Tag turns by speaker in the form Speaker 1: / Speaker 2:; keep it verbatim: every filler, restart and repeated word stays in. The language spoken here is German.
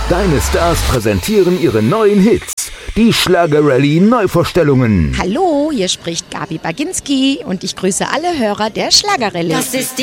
Speaker 1: Deine Stars präsentieren ihre neuen Hits. Die Schlager-Rallye Neuvorstellungen.
Speaker 2: Hallo, hier spricht Gabi Baginski und ich grüße alle Hörer der Schlager-Rallye.
Speaker 3: Das ist die